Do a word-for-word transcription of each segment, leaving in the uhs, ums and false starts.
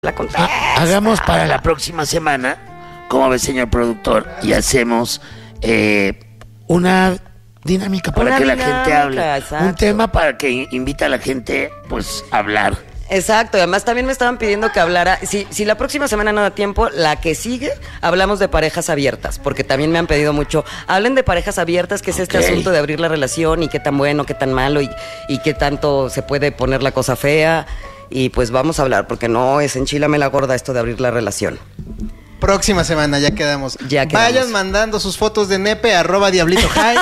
la contesta. Hagamos para la próxima semana, como ve, señor productor, y hacemos eh, una dinámica para Una que dinámica, la gente hable. exacto. Un tema para que invita a la gente, pues, a hablar. Exacto, y además también me estaban pidiendo que hablara, si, si la próxima semana no da tiempo, la que sigue, hablamos de parejas abiertas, porque también me han pedido mucho, hablen de parejas abiertas, que es este Ok. asunto de abrir la relación y qué tan bueno, qué tan malo y, y qué tanto se puede poner la cosa fea, y pues vamos a hablar, porque no es enchilame la gorda esto de abrir la relación. Próxima semana, ya quedamos. Ya quedamos. Vayan mandando sus fotos de nepe, arroba diablito high.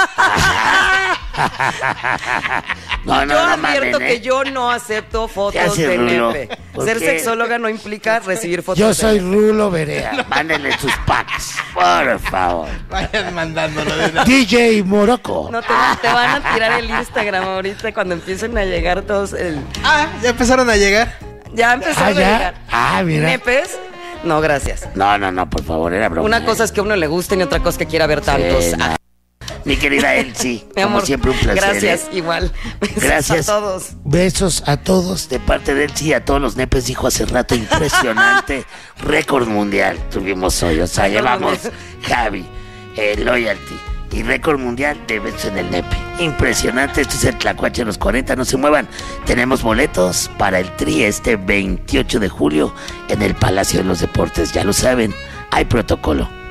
No, no, yo no advierto mamen, que ¿eh? yo no acepto ¿Qué fotos hace de Rulo? nepe. ¿Por Ser qué? sexóloga no implica recibir fotos Yo de soy nepe. Rulo Berea. Mándenle sus packs, por favor. Vayan mandándolo de una. D J Morocco. No te, te van a tirar el Instagram ahorita cuando empiecen a llegar todos el... Ah, ya empezaron a llegar. Ya empezaron Ah, a ya. llegar. Ah, mira. ¿Nepes? No, gracias. No, no, no, por favor, era broma. Una cosa es que a uno le guste y otra cosa es que quiera ver tantos. Sí, no. Ah, Mi querida Elsie, mi como amor, siempre un placer. gracias, ¿eh? igual. Besos Gracias. a todos. Besos a todos de parte de Elsie y a todos los nepes, dijo hace rato, impresionante. Récord mundial tuvimos hoy, o sea, Récord llevamos mundial. Javi, eh, Loyalty y récord mundial de besos en el nepe. Impresionante, esto es el Tlacuache de los cuarenta, no se muevan. Tenemos boletos para el Tri este veintiocho de julio en el Palacio de los Deportes, ya lo saben, hay protocolo.